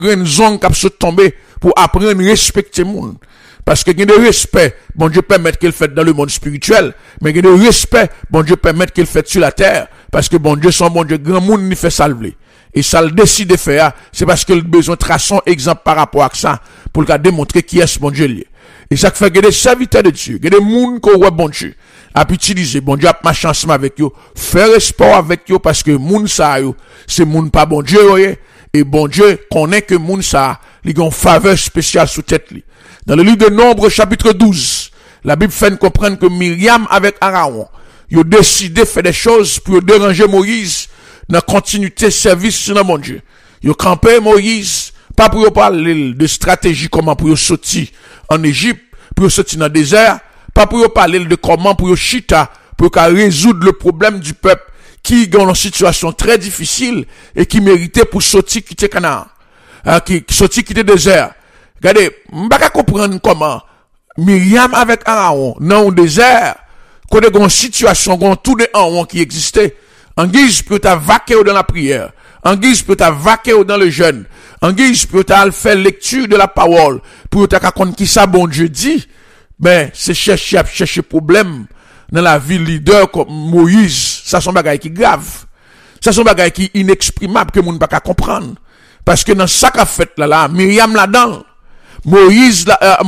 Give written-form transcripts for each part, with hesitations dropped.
une zone qui se tomber pour apprendre à respecter monde. Parce que il y a de respect, bon Dieu permet qu'il fait dans le monde spirituel, mais il y a de respect, bon Dieu permet qu'il fait sur la terre, parce que bon Dieu, son bon Dieu, grand monde n'y fait salver. Et ça le décide de faire, c'est parce qu'il a besoin de tracer un exemple par rapport à ça, pour le démontrer qui est ce bon Dieu lié. Et ça fait que des serviteurs de Dieu, il y a des gens qui ont bon Dieu, à utiliser, bon Dieu a marché ensemble avec eux, faire sport avec eux, parce que moun ça, c'est moun pas bon Dieu, et bon Dieu connaît que moun ça, il a une faveur spéciale sous tête li. Dans le livre de Nombre, chapitre 12, la Bible fait comprendre que Myriam avec Aaron, ils ont décidé de faire des choses pour déranger Moïse dans la continuité de service dans mon Dieu. Ils ont campé Moïse, pas pour parler de stratégie, comment pour sortir en Égypte, pour sortir dans le désert, pas pour parler de comment pour chita, pour résoudre le problème du peuple qui est dans une situation très difficile et qui méritait pour sortir quitter Canaan, qui sortir quitter le désert. Regardez, m'baka comprendre comment Myriam avec Aaron dans le désert, quand il y a une situation, quand tout les Aaron qui existait, en guise pour ta vaquer dans la prière, en guise pour ta vaquer dans le jeûne, en guise pour ta faire lecture de la parole, pour ta comprendre qui ça bon Dieu dit, ben c'est chercher problème dans la vie leader comme Moïse, ça sont bagaille qui grave. Ça sont bagaille qui inexprimable que moun pas comprendre. Parce que dans ça qu'a fait là, Myriam là-dedans, Moïse,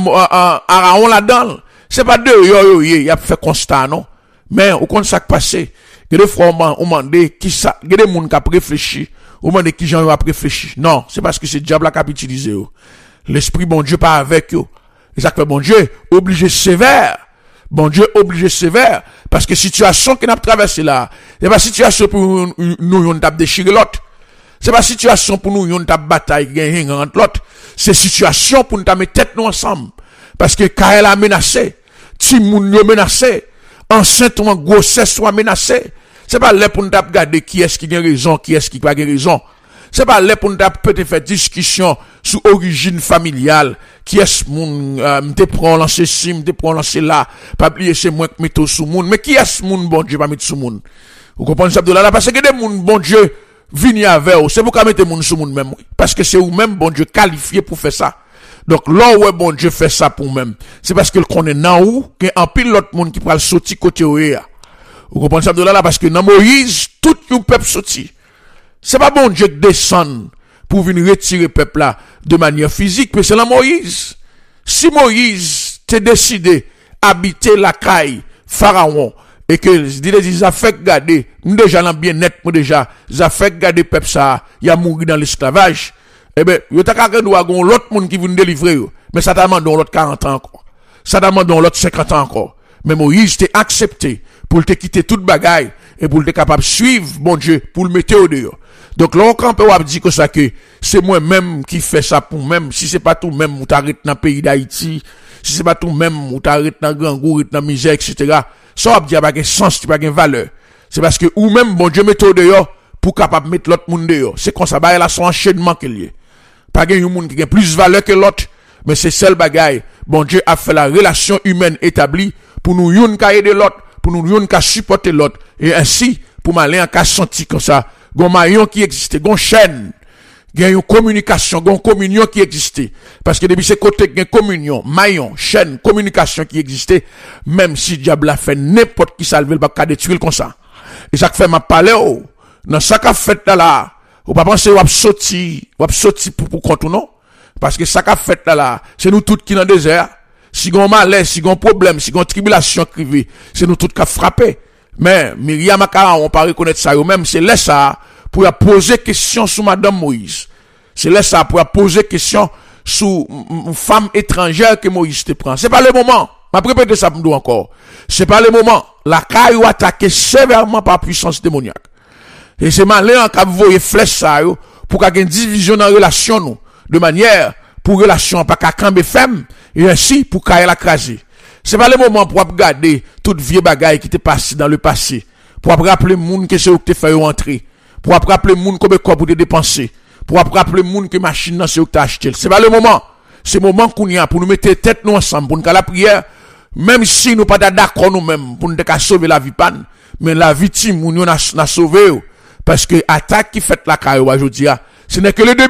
Aaron là-dedans, c'est pas deux, il a fait constat, non? Mais, au compte ça qui passé, il y a des fois, on m'a demandé qui ça, il y a des gens qui ont réfléchi, on m'a demandé qui j'en ai réfléchi. Non, c'est parce que c'est le diable qui a utilisé, l'esprit, bon Dieu, pas avec eux. Et ça fait, bon Dieu, obligé sévère. Bon Dieu, obligé sévère. Parce que situation qui n'a traversé là, c'est pas situation pour nous, on tape déchirer l'autre. C'est pas situation pour nous, on tape bataille, gagner entre l'autre. C'est situation pour nous mettre tête nous ensemble. Parce que Kael a menacé, Timoun a menacé, enceinte ou en grossesse soit menacé. C'est pas là pour nous regarder qui est-ce qui a raison, qui est-ce qui n'a pas raison. C'est pas là pour nous peut-être faire discussion sur origine familiale. Qui est-ce moun, m'te prend lancer ci, m'te prend lancer là. Pas oublier c'est moi qui mette sous moun. Mais qui est-ce moun bon Dieu pas mettre sous moun? Vous comprenez ça de là? Parce que des moun bon Dieu, vini avec vous, c'est pour qu'on mette moun sous moun même. Parce que c'est vous-même, bon Dieu, qualifié pour faire ça. Donc, là où bon Dieu fait ça pour même, c'est parce que le connaît dans où, qu'il y a un pile l'autre monde qui prend le sorti côté où. Vous comprenez ça de là, parce que dans Moïse, tout le peuple sorti. C'est pas bon Dieu qui descend pour venir retirer le peuple là de manière physique, mais c'est là Moïse. Si Moïse t'est décidé habiter la caille, Pharaon, et que les affaires garder, nous déjà l'en bien net, nous déjà, les affaires garder peuple ça, il a mouru dans l'esclavage, eh ben, il y a l'autre monde qui vient délivrer, mais ça demande l'autre 40 ans encore. Ça demande l'autre 50 ans encore. Mais Moïse t'est accepté pour te quitter toute bagaille et pour te capable de suivre, bon Dieu, pour le mettre au dehors. Donc, là, on peut dire que ça que c'est moi-même qui fait ça pour même. Si c'est pas tout même, ou t'arrêtes dans le pays d'Haïti. Si c'est pas tout même, ou t'arrêtes dans le grand goût, dans la misère, etc. Ça, on dit, pas de sens, pas de valeur. C'est parce que, ou même, bon Dieu, mette au dehors, pour capable mettre l'autre monde dehors. C'est comme ça, bah, là, son enchaînement qu'il y a. Pas qu'il y a un monde qui a plus de valeur que l'autre, mais c'est seul bagaille. Bon Dieu a fait la relation humaine établie pour nous, yon ka aider l'autre, pour nous, yon ka supporter l'autre. Et ainsi, pour m'aller en cas senti comme ça, gon maillon qui existe, gon chaîne, gen une communication, gon communion qui existait. Parce que depuis ce côté, gen communion, maillon, chaîne, communication qui existait, même si diable a fait n'importe qui salve, il va pas détruire comme ça. Et ça fait ma parler, dans ça qu'a fait là, ou pas penser, ou sorti pour compte ou non. Parce que ça qu'a fait là, c'est nous tous qui dans le désert. Si gon malaise, si gon problème, si gon tribulation crivé, c'est nous tous qui frappé. Mais Myriam Akara, on pas reconnaître ça eux-mêmes, c'est là ça pour poser question sur madame Moïse. C'est là ça pour poser question sur une femme étrangère que Moïse te prend. C'est pas le moment. M'a répété ça pour nous encore. C'est pas le moment. La caille ou attaquer sévèrement par puissance démoniaque. Et c'est malin quand vous voyez flèche ça pour qu'il y ait une division dans la relation nous, de manière pour relation pas qu'à camber femme et ainsi pour qu'elle la craser. C'est pas le moment pour regarder toute vieux bagaille qui t'est passé dans le passé. Pour rappeler moun que c'est où que t'es fait entrer. Pour rappeler moun combien quoi pour te dépenser. Pour rappeler moun que machine nan c'est où que t'as acheté. C'est pas le moment. C'est le moment qu'on y a pour nous mettre tête nous ensemble pour nous la prière. Même si nous pas d'accord nous-mêmes pour nous sauver la vie panne. Mais la victime nous n'a sauvé. Parce que attaque qui fait la caille aujourd'hui, ce n'est que le début.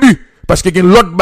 parce que l'autre